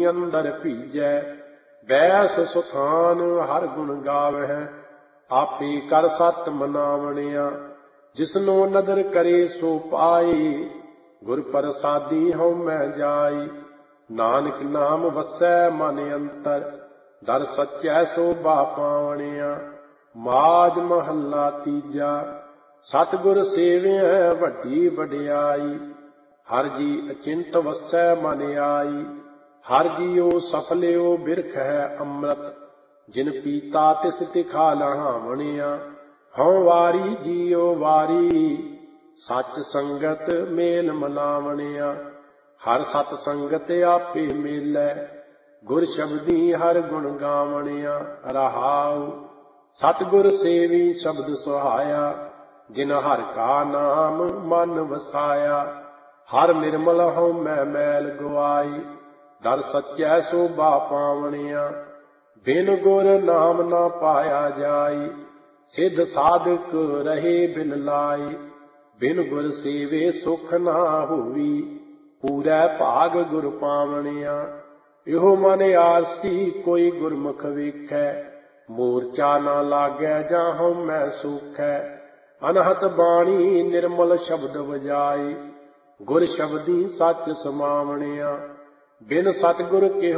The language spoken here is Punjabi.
ਸਾਧੀ ਅੰਦਰ ਭੀਜੈ। ਬੈਸ ਸੁਥਾਨ ਹਰ ਗੁਣ ਗਾਵਹਿ, ਆਪੇ ਕਰ ਸਤ ਮਨਾਵਣਿਆ। ਜਿਸਨੋ ਨਦਰ ਕਰੇ ਸੋ ਪਾਈ, ਗੁਰ ਪ੍ਰਸਾਦੀ ਹਉ ਮੈਂ ਜਾਈ। ਨਾਨਕ ਨਾਮ ਵਸੈ ਮਨ ਅੰਤਰ, ਦਰ ਸਚੈ ਸੋਭਾ ਪਾਵਣਿਆ। ਮਾਝ ਮਹੱਲਾ ਤੀਜਾ। ਸਤਿਗੁਰ ਸੇਵਿਐ ਵੱਡੀ ਵਡਿਆਈ, ਹਰ ਜੀ ਅਚਿੰਤ ਵਸੈ ਮਨ ਆਈ। ਹਰ ਜੀਉ ਸਫਲਿਓ ਬਿਰਖ ਹੈ ਅੰਮ੍ਰਿਤ, ਜਿਨ ਪੀਤਾ ਤਿਸ ਤਿਖਾ ਲਹਾਵਣਿਆ। ਹਉ ਵਾਰੀ ਜੀਉ ਵਾਰੀ, ਸੱਚ ਸੰਗਤ ਮੇਲ ਮਨਾਵਣਿਆ। ਹਰ ਸਤ ਸੰਗਤ ਆਪੇ ਮੇਲੈ, ਗੁਰ ਸ਼ਬਦੀ ਹਰ ਗੁਣ ਗਾਵਣਿਆ। ਰਹਾਉ ਸਤਿਗੁਰ ਸੇਵੀ ਸ਼ਬਦ ਸੁਹਾਇਆ, ਜਿਨ ਹਰ ਕਾ ਨਾਮ ਮਨ ਵਸਾਇਆ। ਹਰ ਨਿਰਮਲ ਹਉ ਮੈਂ ਮੈਲ ਗਵਾਈ, ਦਰ ਸਚੈ ਸੋਭਾ ਪਾਵਣਿਆ। ਬਿਨ ਗੁਰ ਨਾਮ ਨਾ ਪਾਇਆ ਜਾਈ, ਸਿੱਧ ਸਾਧਕ ਰਹੇ ਬਿਨ ਲਾਈ। ਬਿਨ ਗੁਰ ਸੇਵੇ ਸੁਖ ਨਾ ਹੋਈ, ਪੂਰੈ ਭਾਗ ਗੁਰ ਪਾਵਣਿਆ। ਇਹੋ ਮਨ ਆਰਸੀ ਕੋਈ ਗੁਰਮੁਖ ਵੇਖੈ, ਮੂਰਛਾ ਨਾ ਲਾਗੈ ਜਾਂ ਹਉ ਮੈਂ ਸੂਖੈ। ਅਨਹਤ ਬਾਣੀ ਨਿਰਮਲ ਸ਼ਬਦ ਵਜਾਈ, ਗੁਰ ਸ਼ਬਦੀ ਸੱਚ ਸਮਾਵਣਿਆ। ਬਿਨ ਸਤਿਗੁਰ ਕੇ